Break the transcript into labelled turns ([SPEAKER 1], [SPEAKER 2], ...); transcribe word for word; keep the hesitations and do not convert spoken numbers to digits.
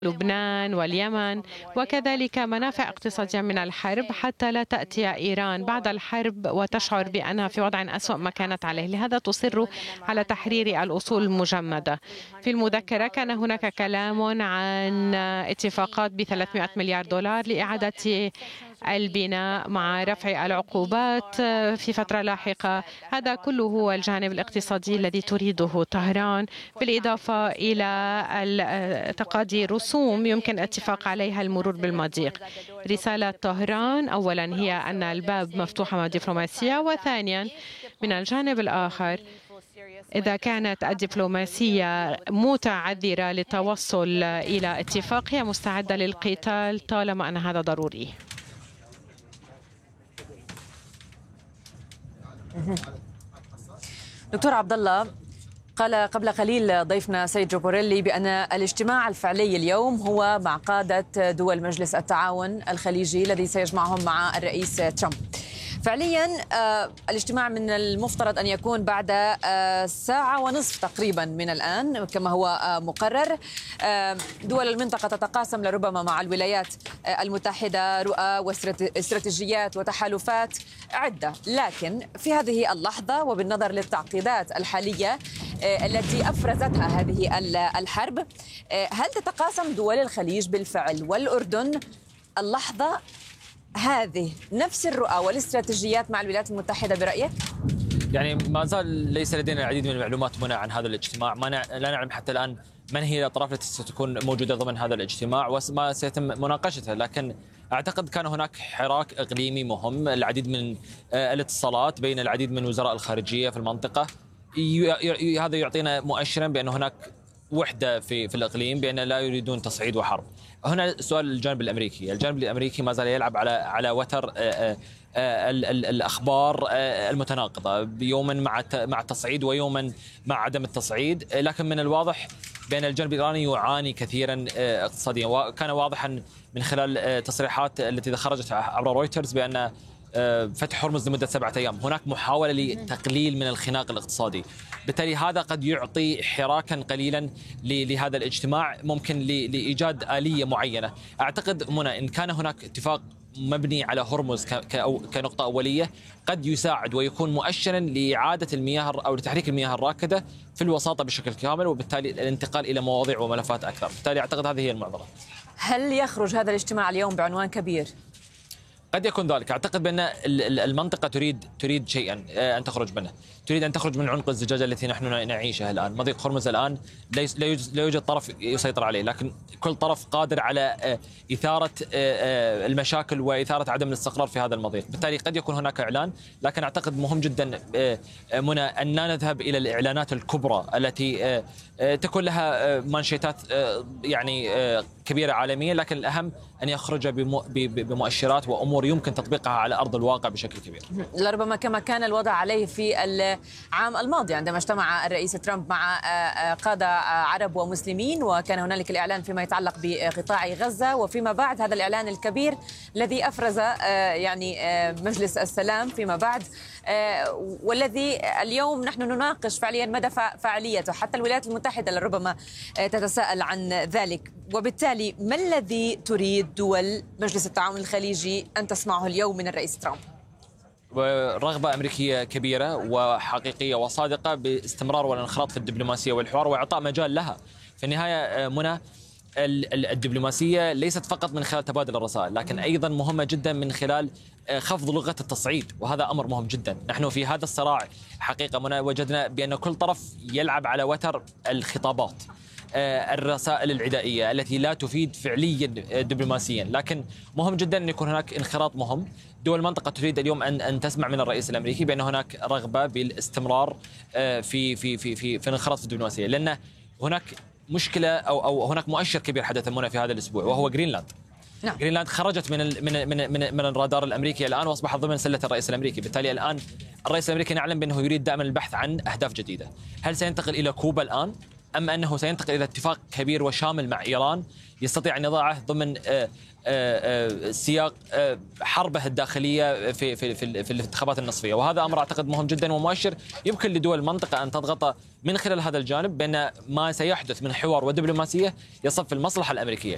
[SPEAKER 1] لبنان واليمن، وكذلك منافع اقتصادية من الحرب حتى لا تأتي إيران بعد الحرب وتشعر بأنها في وضع أسوأ ما كانت عليه. لهذا تصر على تحرير الأصول المجمدة. في المذكرة كان هناك كلام عن اتفاقات ب ثلاثمائة مليار دولار لإعادة البناء مع رفع العقوبات في فترة لاحقة. هذا كله هو الجانب الاقتصادي الذي تريده طهران، بالإضافة إلى تقاضي رسوم يمكن الاتفاق عليها المرور بالمضيق. رسالة طهران أولا هي أن الباب مفتوح مع الدبلوماسية، وثانيا من الجانب الآخر إذا كانت الدبلوماسية متعذرة للتوصل إلى اتفاق هي مستعدة للقتال طالما أن هذا ضروري.
[SPEAKER 2] دكتور عبد الله، قال قبل قليل ضيفنا سيد جوبوريلي بأن الاجتماع الفعلي اليوم هو مع قادة دول مجلس التعاون الخليجي الذي سيجمعهم مع الرئيس ترامب. فعليا الاجتماع من المفترض أن يكون بعد ساعة ونصف تقريبا من الآن كما هو مقرر. دول المنطقة تتقاسم لربما مع الولايات المتحدة رؤى واستراتيجيات وتحالفات عدة، لكن في هذه اللحظة وبالنظر للتعقيدات الحالية التي أفرزتها هذه الحرب، هل تتقاسم دول الخليج بالفعل والأردن اللحظة هذه نفس الرؤى والاستراتيجيات مع الولايات المتحدة برأيك؟
[SPEAKER 3] يعني ما زال ليس لدينا العديد من المعلومات منى عن هذا الاجتماع، ما لا نعلم حتى الآن من هي الأطراف التي ستكون موجودة ضمن هذا الاجتماع وما سيتم مناقشته، لكن أعتقد كان هناك حراك إقليمي مهم، العديد من الاتصالات بين العديد من وزراء الخارجية في المنطقة. هذا يعطينا مؤشرا بأن هناك وحدة في في الإقليم، بأن لا يريدون تصعيد وحرب. هنا سؤال الجانب الأمريكي، الجانب الأمريكي ما زال يلعب على على وتر الأخبار المتناقضة، يوما مع مع التصعيد ويوما مع عدم التصعيد، لكن من الواضح بأن الجانب الإيراني يعاني كثيرا اقتصاديا، وكان واضحا من خلال التصريحات التي خرجت عبر رويترز بأن فتح هرمز لمدة سبعة أيام هناك محاولة لتقليل من الخناق الاقتصادي. بالتالي هذا قد يعطي حراكا قليلا لهذا الاجتماع، ممكن لإيجاد آلية معينة. أعتقد منى إن كان هناك اتفاق مبني على هرمز كنقطة أولية قد يساعد ويكون مؤشرا لإعادة المياه أو لتحريك المياه الراكدة في الوساطة بشكل كامل، وبالتالي الانتقال إلى مواضيع وملفات أكثر. بالتالي أعتقد هذه هي المعضلة.
[SPEAKER 2] هل يخرج هذا الاجتماع اليوم بعنوان كبير؟
[SPEAKER 3] قد يكون ذلك. أعتقد بأن المنطقة تريد تريد شيئا أن تخرج منه، تريد أن تخرج من عنق الزجاجة التي نحن نعيشها الآن. مضيق هرمز الآن ليس لا يوجد طرف يسيطر عليه، لكن كل طرف قادر على إثارة المشاكل وإثارة عدم الاستقرار في هذا المضيق. بالتالي قد يكون هناك إعلان، لكن أعتقد مهم جدا منى أن لا نذهب إلى الإعلانات الكبرى التي تكون لها مانشيتات يعني كبيرة عالميا، لكن الأهم أن يخرج بمؤشرات وأمور يمكن تطبيقها على أرض الواقع بشكل كبير.
[SPEAKER 2] لربما كما كان الوضع عليه في العام الماضي عندما اجتمع الرئيس ترامب مع قادة عرب ومسلمين، وكان هنالك الإعلان فيما يتعلق بقطاع غزة، وفيما بعد هذا الإعلان الكبير الذي أفرز يعني مجلس السلام فيما بعد، والذي اليوم نحن نناقش فعليا مدى فعاليته. حتى الولايات المتحدة لربما تتساءل عن ذلك. وبالتالي ما الذي تريد دول مجلس التعاون الخليجي أن تسمعه اليوم من الرئيس ترامب؟
[SPEAKER 3] رغبة أمريكية كبيرة وحقيقية وصادقة باستمرار والانخراط في الدبلوماسية والحوار وإعطاء مجال لها. في النهاية منى، الدبلوماسية ليست فقط من خلال تبادل الرسائل، لكن أيضا مهمة جدا من خلال خفض لغة التصعيد، وهذا أمر مهم جدا. نحن في هذا الصراع حقيقة منى وجدنا بأن كل طرف يلعب على وتر الخطابات، الرسائل العدائية التي لا تفيد فعليا دبلوماسيا، لكن مهم جدا أن يكون هناك انخراط مهم. دول المنطقة تريد اليوم أن أن تسمع من الرئيس الأمريكي بأن هناك رغبة بالاستمرار في في في في في, في الانخراط في الدبلوماسية، لأن هناك مشكلة أو أو هناك مؤشر كبير حدث منى في هذا الأسبوع، وهو جرينلاند. نعم. جرينلاند خرجت من ال من من من, من الرادار الأمريكي الآن وأصبحت ضمن سلة الرئيس الأمريكي. بالتالي الآن الرئيس الأمريكي نعلم بأنه يريد دائما البحث عن أهداف جديدة. هل سينتقل إلى كوبا الآن، أم أنه سينتقل إلى اتفاق كبير وشامل مع إيران يستطيع أن يضعه ضمن سياق حربه الداخلية في في في, في الانتخابات النصفية؟ وهذا أمر أعتقد مهم جدا ومؤشر يمكن لدول المنطقة أن تضغط من خلال هذا الجانب بأن ما سيحدث من حوار ودبلوماسية يصب في المصلحة الأمريكية.